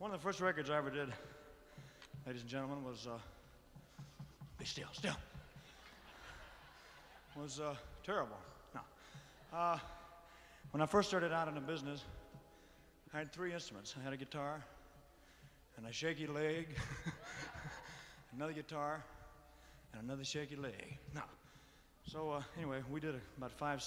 One of the first records I ever did, ladies and gentlemen, was, be still, was terrible. No. When I first started out in the business, I had three instruments. I had a guitar, and a shaky leg, another guitar, and another shaky leg. No. So anyway, we did about 5